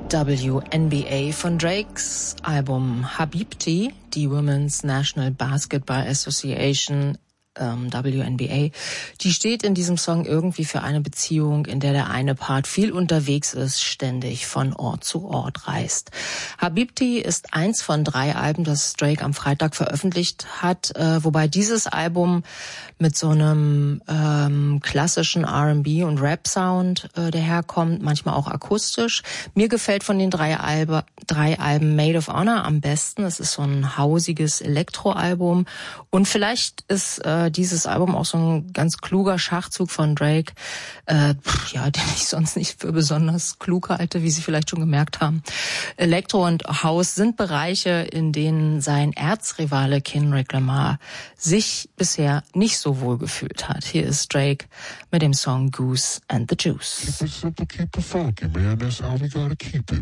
WNBA von Drakes Album Habibti, die Women's National Basketball Association, WNBA, die steht in diesem Song irgendwie für eine Beziehung, in der der eine Part viel unterwegs ist, ständig von Ort zu Ort reist. Habibti ist eins von 3 Alben, das Drake am Freitag veröffentlicht hat, wobei dieses Album mit so einem klassischen R&B und Rap-Sound daherkommt, manchmal auch akustisch. Mir gefällt von den 3 Alben Maid of Honor am besten. Es ist so ein hausiges Elektroalbum und vielleicht ist dieses Album auch so ein ganz kluger Schachzug von Drake, den ich sonst nicht für besonders klug halte, wie Sie vielleicht schon gemerkt haben. Elektro und House sind Bereiche, in denen sein Erzrivale Kendrick Lamar sich bisher nicht so wohl gefühlt hat. Hier ist Drake mit dem Song Goose and the Juice. Keep it simple, keep it funky, man. That's how we gotta keep it.